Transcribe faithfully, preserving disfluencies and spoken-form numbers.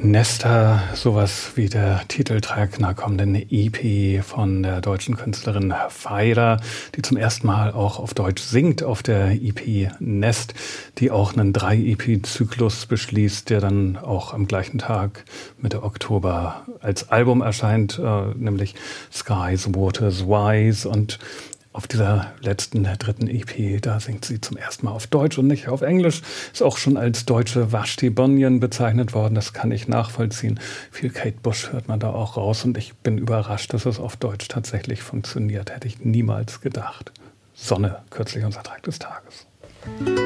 Nesta, sowas wie der Titeltrack einer kommenden E P von der deutschen Künstlerin Phaida, die zum ersten Mal auch auf Deutsch singt auf der E P Nest, die auch einen drei E P-Zyklus beschließt, der dann auch am gleichen Tag Mitte Oktober als Album erscheint, äh, nämlich Skies, Waters, Wise. Und auf dieser letzten, der dritten E P, da singt sie zum ersten Mal auf Deutsch und nicht auf Englisch. Ist auch schon als deutsche Vashti Bunyan bezeichnet worden. Das kann ich nachvollziehen. Viel Kate Bush hört man da auch raus. Und ich bin überrascht, dass es auf Deutsch tatsächlich funktioniert. Hätte ich niemals gedacht. Sonne, kürzlich unser Track des Tages.